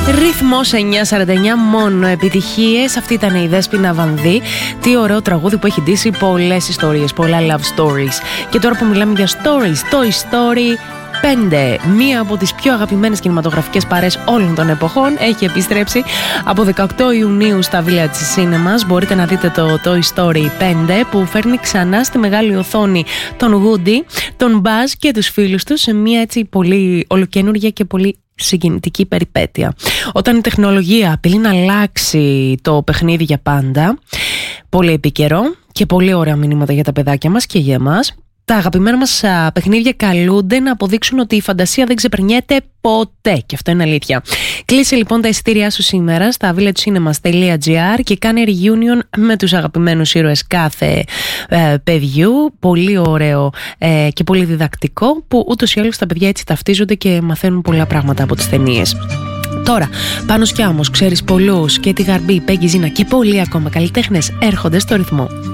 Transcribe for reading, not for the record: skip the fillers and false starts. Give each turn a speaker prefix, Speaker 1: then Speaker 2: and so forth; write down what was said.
Speaker 1: Ρυθμός 949, μόνο επιτυχίες. Αυτή ήταν η Δέσποινα Βανδύ. Τι ωραίο τραγούδι που έχει ντύσει πολλές ιστορίες, πολλά love stories. Και τώρα που μιλάμε για stories, Toy Story 5, μία από τις πιο αγαπημένες κινηματογραφικές παρέες όλων των εποχών, έχει επιστρέψει από 18 Ιουνίου στα Village Cinemas. Μπορείτε να δείτε το Toy Story 5 που φέρνει ξανά στη μεγάλη οθόνη τον Woody, τον Buzz και τους φίλους τους σε μία έτσι πολύ ολοκαίνουργια και πολύ συγκινητική περιπέτεια. Όταν η τεχνολογία απειλεί να αλλάξει το παιχνίδι για πάντα, πολύ επίκαιρο και πολύ ωραία μηνύματα για τα παιδάκια μας και για εμάς, τα αγαπημένα μας παιχνίδια καλούνται να αποδείξουν ότι η φαντασία δεν ξεπερνιέται ποτέ. Και αυτό είναι αλήθεια. Κλείσε λοιπόν τα εισιτήριά σου σήμερα στα villagecinemas.gr και κάνε reunion με τους αγαπημένους ήρωες κάθε παιδιού. Πολύ ωραίο και πολύ διδακτικό, που ούτως ή άλλως τα παιδιά έτσι ταυτίζονται και μαθαίνουν πολλά πράγματα από τις ταινίες. Τώρα, Πάνος Κιάμος, ξέρεις πολλούς, και τη Γαρμπή, Πέγγι Ζήνα και πολλοί ακόμα καλλιτέχνες έρχονται στο ρυθμό.